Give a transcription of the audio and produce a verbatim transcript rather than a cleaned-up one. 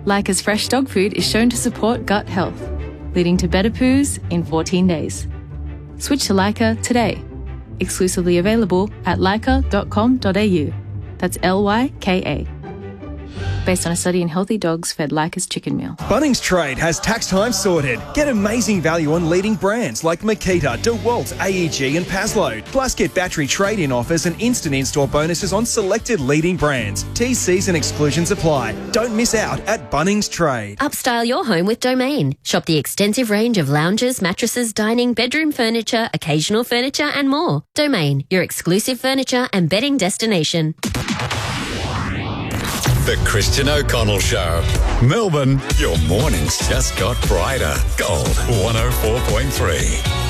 Leica's fresh dog food is shown to support gut health, leading to better poos in fourteen days. Switch to Leica today. Exclusively available at leica dot com dot a u. That's L Y K A. Based on a study in healthy dogs fed Leica's chicken meal. Bunnings Trade has tax time sorted. Get amazing value on leading brands like Makita, DeWalt, A E G and Paslow. Plus get battery trade-in offers and instant in-store bonuses on selected leading brands. T Cs and exclusions apply. Don't miss out at Bunnings Trade. Upstyle your home with Domain. Shop the extensive range of lounges, mattresses, dining, bedroom furniture, occasional furniture and more. Domain, your exclusive furniture and bedding destination. The Christian O'Connell Show. Melbourne, your mornings just got brighter. Gold one oh four point three.